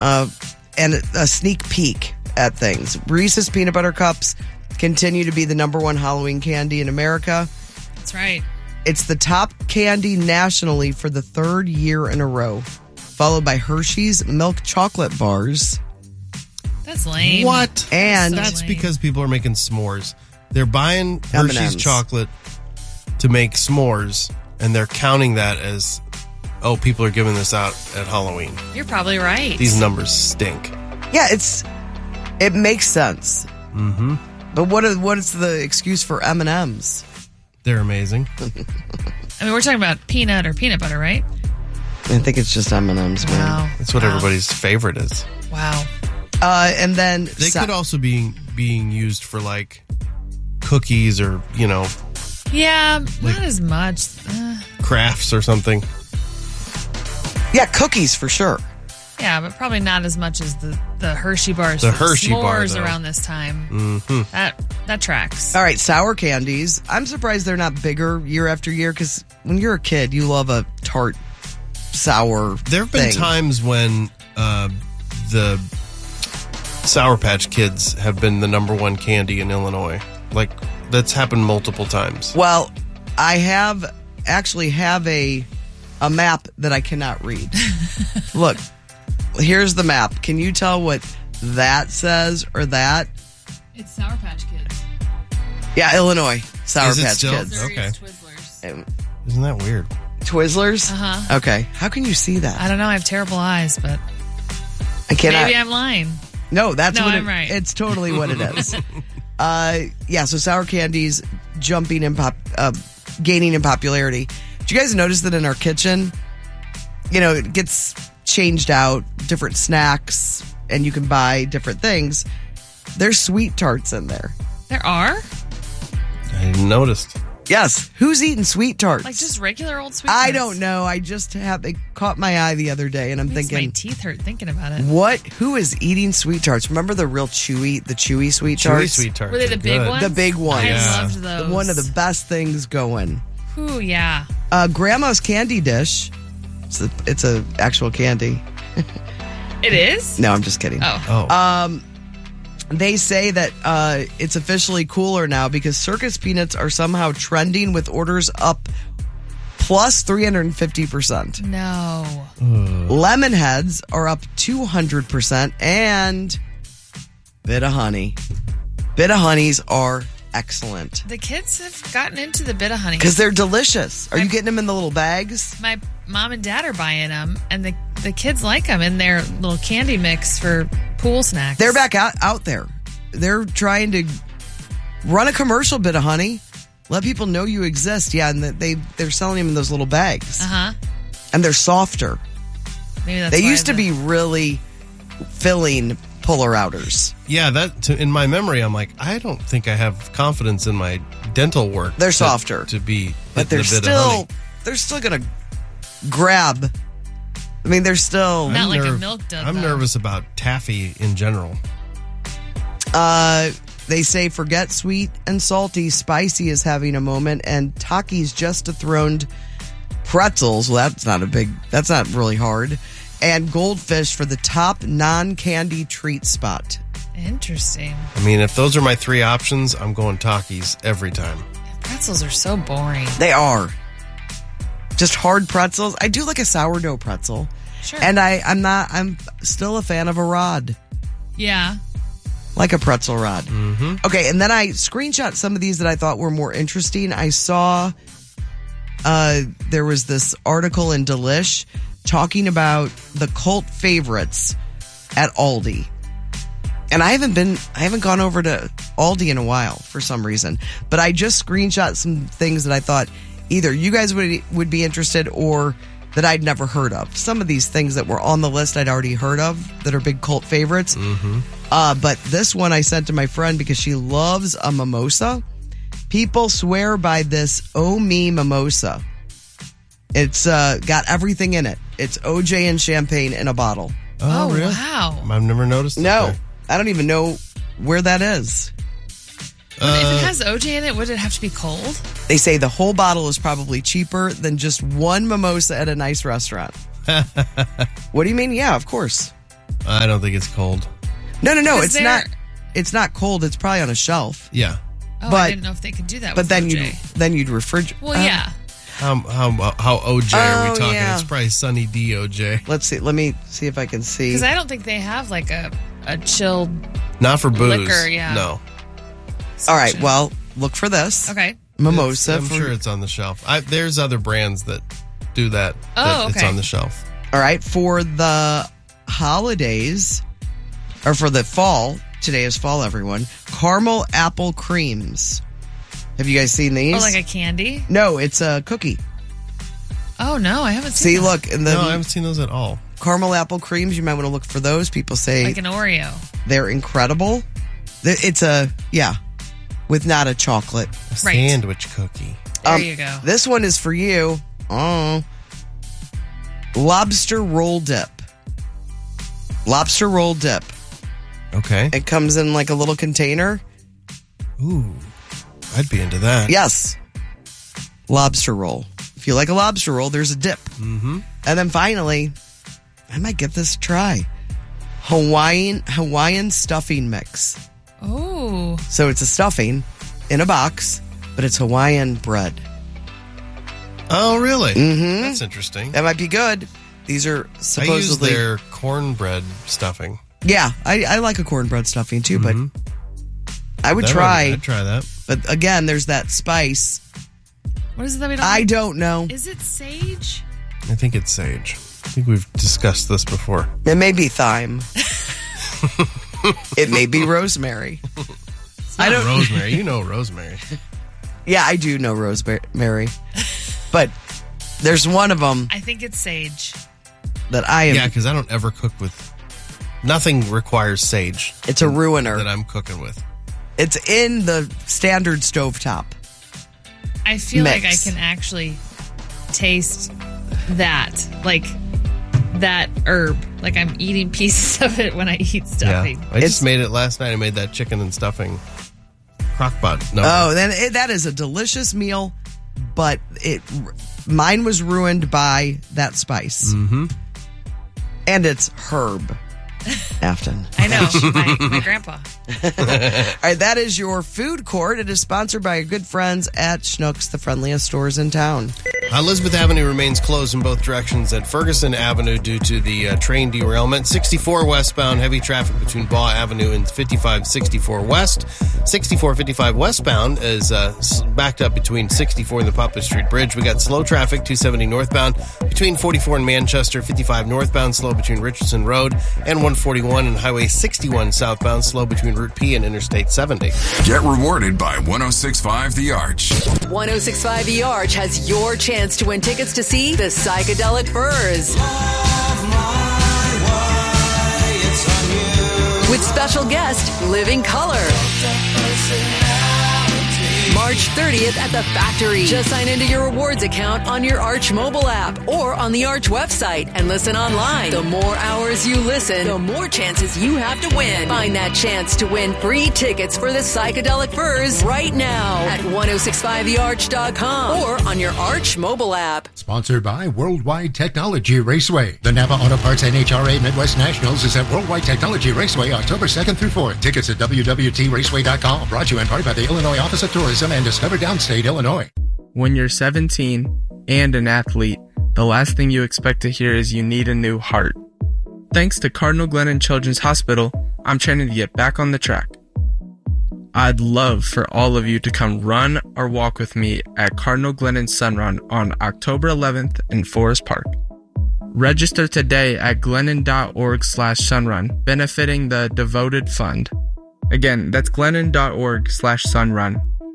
and a sneak peek at things. Reese's Peanut Butter Cups continue to be the number one Halloween candy in America. That's right. It's the top candy nationally for the third year in a row, followed by Hershey's milk chocolate bars. That's lame. What? And that's because people are making s'mores. They're buying Hershey's M&Ms. chocolate to make s'mores, and they're counting that as, oh, people are giving this out at Halloween. You're probably right. These numbers stink. Yeah, it makes sense. Mm-hmm. But what is the excuse for M&Ms? They're amazing. I mean, we're talking about peanut or peanut butter, right? I think it's just M&Ms, man. Wow. That's what everybody's favorite is. Wow. And then They could also be being used for like cookies or, Yeah, not as much. crafts or something. Yeah, cookies for sure. Yeah, but probably not as much as the Hershey bars. The for Hershey bar, s'mores though. around this time. Mm-hmm. That tracks. All right, sour candies. I'm surprised they're not bigger year after year because when you're a kid, you love a tart, sour There have been thing. times when the Sour Patch Kids have been the number one candy in Illinois. Like, that's happened multiple times. Well, I have a map that I cannot read. Look, here's the map. Can you tell what that says or that? It's Sour Patch Kids. Yeah, Illinois. Sour Is it Patch still? Kids. Okay. Twizzlers. Isn't that weird? Twizzlers? Uh-huh. Okay. How can you see that? I don't know. I have terrible eyes, but I cannot. maybe I'm lying. No, that's No, what I'm right. It's totally what it is. Yeah, so sour candies gaining in popularity. Did you guys notice that in our kitchen, it gets changed out, different snacks, and you can buy different things. There's sweet tarts in there. There are? I didn't notice. Yes. Who's eating sweet tarts? Like just regular old sweet I tarts? don't know. It caught my eye the other day, and I'm Makes thinking, my teeth hurt thinking about it. who is eating sweet tarts? Remember the chewy sweet Chewy tarts? sweet tarts. Were they are the big good. ones? The big ones. I Yeah. loved those. One of the best things going. Ooh, yeah. Grandma's candy dish. It's a actual candy. It is? No, I'm just kidding. Oh. They say that it's officially cooler now because Circus peanuts are somehow trending with orders up plus 350%. No. Lemon heads are up 200%, and Bit of Honey. Bit of Honeys are excellent The kids have gotten into the bit of honey. because they're delicious. Are you getting them in the little bags? My mom and dad are buying them, and the kids like them in their little candy mix for pool snacks. They're back out there. They're trying to run a commercial, Bit of Honey. Let people know you exist. Yeah, and they're selling them in those little bags. Uh-huh. And they're softer. Maybe that's They why used to be really filling puller outers. Yeah, in my memory, I'm like, I don't think I have confidence in my dental work. They're softer. to be, But hitting they're a bit of honey. still going to grab. I mean, they're still... Not like a milk dud, I'm though. nervous about taffy in general. They say forget sweet and salty. Spicy is having a moment, and Takis just dethroned pretzels. Well, that's not really hard. And goldfish for the top non-candy treat spot. Interesting. I mean, if those are my three options, I'm going Takis every time. Pretzels are so boring. They are just hard pretzels. I do like a sourdough pretzel. Sure. And I'm still a fan of a rod. Yeah. Like a pretzel rod. Mm-hmm. Okay, and then I screenshot some of these that I thought were more interesting. I saw there was this article in Delish talking about the cult favorites at Aldi. And I haven't gone over to Aldi in a while for some reason. But I just screenshot some things that I thought either you guys would be interested or that I'd never heard of. Some of these things that were on the list I'd already heard of that are big cult favorites. Mm-hmm. But this one I sent to my friend because she loves a mimosa. People swear by this Oh Me mimosa. It's got everything in it. It's OJ and champagne in a bottle. Oh, really? wow. I've never noticed it No, there. I don't even know where that is. If it has OJ in it, would it have to be cold? They say the whole bottle is probably cheaper than just one mimosa at a nice restaurant. What do you mean? Yeah, of course. I don't think it's cold. No, Is it's there- not. It's not cold. It's probably on a shelf. Yeah. Oh, But- I didn't know if they could do that. But with then OJ. you'd refrigerate. Well, yeah. How OJ are we talking? yeah. It's probably Sunny D OJ. Let's see. Let me see if I can see. Because I don't think they have like a chilled. Not for booze. Liquor, yeah. No. All right. section. Well, look for this. Okay. Mimosa. I'm sure it's on the shelf. There's other brands that do that. Oh, It's okay. on the shelf. All right. For the holidays, or for the fall. Today is fall, everyone. Caramel apple creams. Have you guys seen these? Oh, like a candy? No, it's a cookie. Oh, no, I haven't seen See, that. look, in the No, I haven't seen those at all. caramel apple creams, you might want to look for those. People say Like an Oreo. they're incredible. It's with not a chocolate. A Right. sandwich cookie. There you go. This one is for you. Oh. Lobster roll dip. Lobster roll dip. Okay. It comes in like a little container. Ooh. I'd be into that. Yes. Lobster roll. If you like a lobster roll, there's a dip. Mm-hmm. And then finally, I might give this a try. Hawaiian stuffing mix. Oh. So it's a stuffing in a box, but it's Hawaiian bread. Oh, really? Mm-hmm. That's interesting. That might be good. These are I use supposedly... their cornbread stuffing. Yeah, I like a cornbread stuffing too, but I would I'd try. try that. But again, there's that spice. What is it that we don't I don't know. Is it sage? I think it's sage. I think we've discussed this before. It may be thyme. It may be rosemary. I don't rosemary. You know rosemary. Yeah, I do know rosemary. But there's one of them I think it's sage. that I am. Yeah, because I don't ever cook with. Nothing requires sage. It's a ruiner. that I'm cooking with. It's in the standard stovetop. I feel like I Mix. can actually taste that. Like that herb. Like I'm eating pieces of it when I eat stuffing. Yeah, I just made it last night. I made that chicken and stuffing crockpot. No, Oh, then that is a delicious meal, but mine was ruined by that spice. Mm-hmm. And it's herb. Afton. I know. my grandpa. All right, that is your food court. It is sponsored by our good friends at Schnucks, the friendliest stores in town. Elizabeth Avenue remains closed in both directions at Ferguson Avenue due to the train derailment. 64 westbound, heavy traffic between Baugh Avenue and 5564 West. 6455 westbound is backed up between 64 and the Poplar Street Bridge. We got slow traffic, 270 northbound between 44 and Manchester. 55 northbound, slow between Richardson Road and 141, and Highway 61 southbound, slow between Route P and Interstate 70. Get rewarded by 106.5 The Arch. 106.5 The Arch has your chance to win tickets to see the Psychedelic Furs. With special guest, Living Color. March 30th at the Factory. Just sign into your rewards account on your Arch mobile app or on the Arch website and listen online. The more hours you listen, the more chances you have to win. Find that chance to win free tickets for the Psychedelic Furs right now at 1065thearch.com or on your Arch mobile app. Sponsored by Worldwide Technology Raceway. The Napa Auto Parts NHRA Midwest Nationals is at Worldwide Technology Raceway October 2nd through 4th. Tickets at WWTRaceway.com. Brought to you in part by the Illinois Office of Tourism and Discover Downstate, Illinois. When you're 17 and an athlete, the last thing you expect to hear is you need a new heart. Thanks to Cardinal Glennon Children's Hospital, I'm training to get back on the track. I'd love for all of you to come run or walk with me at Cardinal Glennon Sun Run on October 11th in Forest Park. Register today at glennon.org/sunrun, benefiting the Devoted Fund. Again, that's glennon.org/sunrun.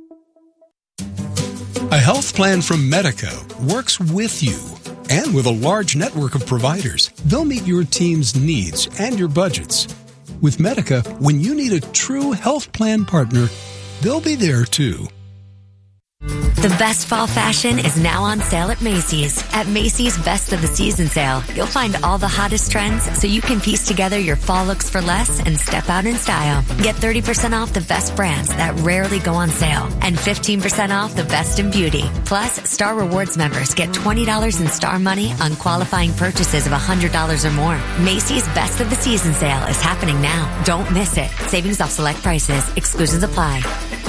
A health plan from Medica works with you and with a large network of providers. They'll meet your team's needs and your budgets. With Medica, when you need a true health plan partner, they'll be there too. The best fall fashion is now on sale at Macy's. At Macy's Best of the Season sale, you'll find all the hottest trends so you can piece together your fall looks for less and step out in style. Get 30% off the best brands that rarely go on sale and 15% off the best in beauty. Plus, Star Rewards members get $20 in Star money on qualifying purchases of $100 or more. Macy's Best of the Season sale is happening now. Don't miss it. Savings off select prices. Exclusions apply.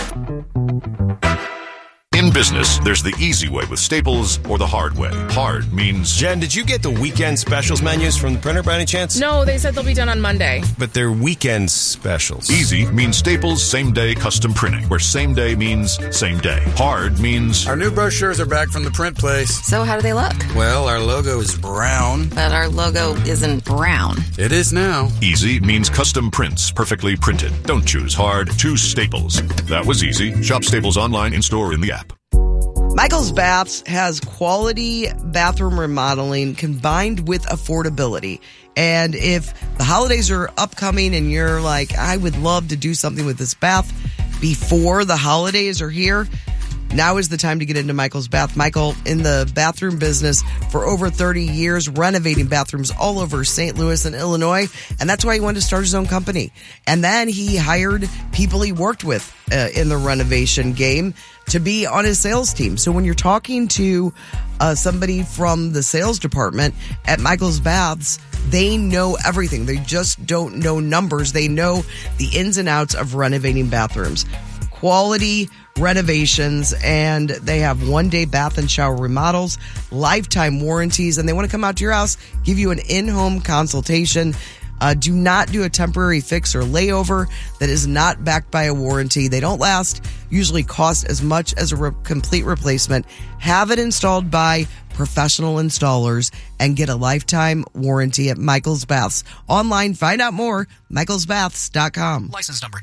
In business, there's the easy way with Staples or the hard way. Hard means... Jen, did you get the weekend specials menus from the printer by any chance? No, they said they'll be done on Monday. But they're weekend specials. Easy means Staples same-day custom printing, where same day means same day. Hard means... Our new brochures are back from the print place. So how do they look? Well, our logo is brown. But our logo isn't brown. It is now. Easy means custom prints, perfectly printed. Don't choose hard, choose Staples. That was easy. Shop Staples online, in-store, in the app. Michael's Baths has quality bathroom remodeling combined with affordability. And if the holidays are upcoming and you're like, I would love to do something with this bath before the holidays are here, now is the time to get into Michael's Bath. Michael, in the bathroom business for over 30 years, renovating bathrooms all over St. Louis and Illinois. And that's why he wanted to start his own company. And then he hired people he worked with in the renovation game to be on his sales team. So when you're talking to somebody from the sales department at Michael's Baths, they know everything. They just don't know numbers. They know the ins and outs of renovating bathrooms. Quality renovations, and they have one-day bath and shower remodels, lifetime warranties, and they want to come out to your house, give you an in-home consultation. Do not do a temporary fix or layover that is not backed by a warranty. They don't last, usually cost as much as a complete replacement. Have it installed by professional installers and get a lifetime warranty at Michael's Baths. Online, find out more, michaelsbaths.com. License number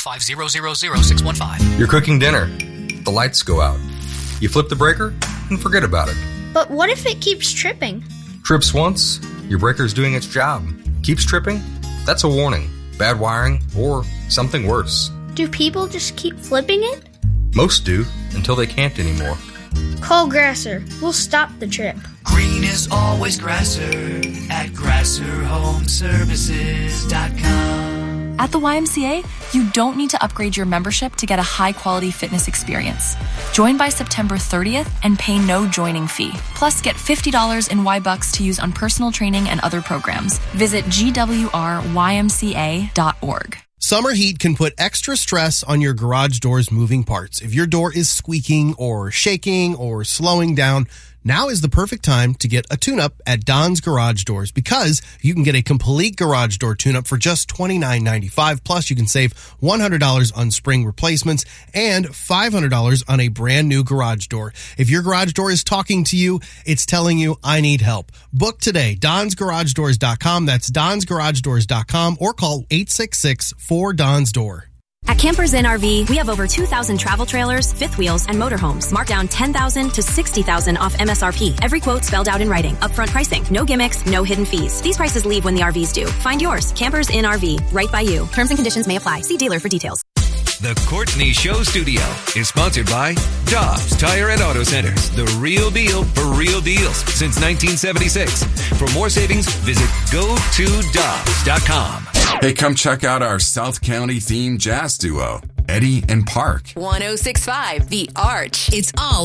GL250000615. You're cooking dinner. The lights go out. You flip the breaker and forget about it. But what if it keeps tripping? Trips once, your breaker's doing its job. Keeps tripping? That's a warning. Bad wiring or something worse. Do people just keep flipping it? Most do, until they can't anymore. Call Grasser. We'll stop the trip. Green is always Grasser at GrasserHomeservices.com. At the YMCA, you don't need to upgrade your membership to get a high-quality fitness experience. Join by September 30th and pay no joining fee. Plus, get $50 in Y-Bucks to use on personal training and other programs. Visit gwrymca.org. Summer heat can put extra stress on your garage door's moving parts. If your door is squeaking or shaking or slowing down, now is the perfect time to get a tune-up at Don's Garage Doors, because you can get a complete garage door tune-up for just $29.95. Plus, you can save $100 on spring replacements and $500 on a brand new garage door. If your garage door is talking to you, it's telling you, I need help. Book today, DonsGarageDoors.com. That's DonsGarageDoors.com, or call 866-4DONS-DOOR. At Campers Inn RV, we have over 2,000 travel trailers, fifth wheels, and motorhomes. Marked down $10,000 to $60,000 off MSRP. Every quote spelled out in writing. Upfront pricing. No gimmicks, no hidden fees. These prices leave when the RVs do. Find yours. Campers Inn RV. Right by you. Terms and conditions may apply. See dealer for details. The Courtney Show Studio is sponsored by Dobbs Tire and Auto Centers. The real deal for real deals since 1976. For more savings, visit GoToDobbs.com. Hey, come check out our South County themed jazz duo, Eddie and Park. 106.5 The Arch. It's all